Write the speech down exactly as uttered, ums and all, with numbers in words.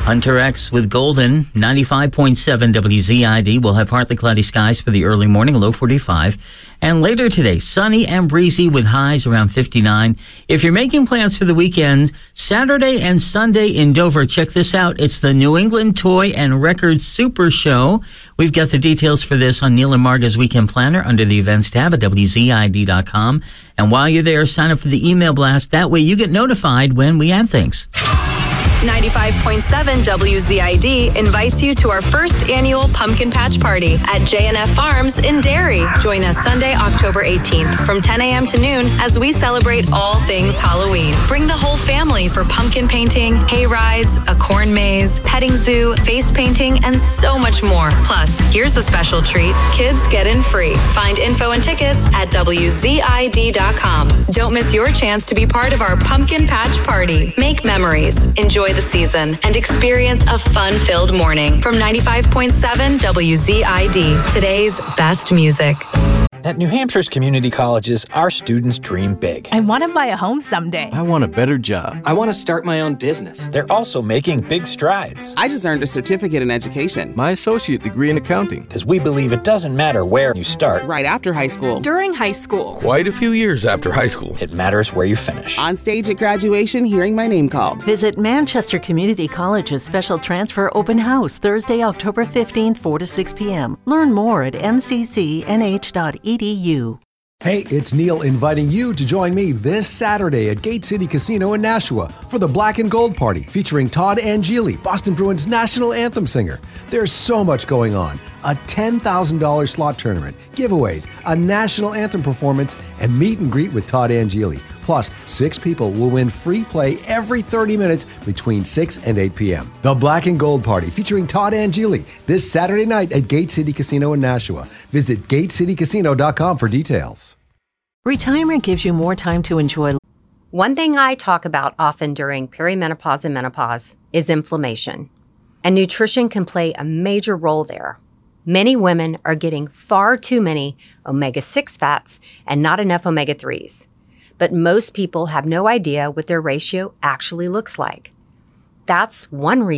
Hunter X with Golden, ninety-five point seven W Z I D. We'll have partly cloudy skies for the early morning, low forty-five. And later today, sunny and breezy with highs around fifty-nine. If you're making plans for the weekend, Saturday and Sunday in Dover, check this out. It's the New England Toy and Record Super Show. We've got the details for this on Neil and Marga's Weekend Planner under the events tab at W Z I D dot com. And while you're there, sign up for the email blast. That way you get notified when we add things. ninety-five point seven W Z I D invites you to our first annual Pumpkin Patch Party at J and F Farms in Derry. Join us Sunday, October eighteenth from ten a.m. to noon as we celebrate all things Halloween. Bring the whole family for pumpkin painting, hay rides, a corn maze, petting zoo, face painting, and so much more. Plus, here's a special treat. Kids get in free. Find info and tickets at W Z I D dot com. Don't miss your chance to be part of our Pumpkin Patch Party. Make memories, enjoy the season, and experience a fun-filled morning. From ninety-five point seven W Z I D, today's best music. At New Hampshire's community colleges, our students dream big. I want to buy a home someday. I want a better job. I want to start my own business. They're also making big strides. I just earned a certificate in education. My associate degree in accounting. Because we believe it doesn't matter where you start. Right after high school. During high school. Quite a few years after high school. It matters where you finish. On stage at graduation, hearing my name called. Visit Manchester Community College's special transfer open house Thursday, October fifteenth, four to six p.m. Learn more at m c c n h dot e d u. Hey, it's Neil inviting you to join me this Saturday at Gate City Casino in Nashua for the Black and Gold Party featuring Todd Angeli, Boston Bruins national anthem singer. There's so much going on. A ten thousand dollars slot tournament, giveaways, a national anthem performance, and meet and greet with Todd Angeli. Plus, six people will win free play every thirty minutes between six and eight p.m. The Black and Gold Party featuring Todd Angeli this Saturday night at Gate City Casino in Nashua. Visit gate city casino dot com for details. Retirement gives you more time to enjoy. One thing I talk about often during perimenopause and menopause is inflammation, and nutrition can play a major role there. Many women are getting far too many omega six fats and not enough omega threes. But most people have no idea what their ratio actually looks like. That's one reason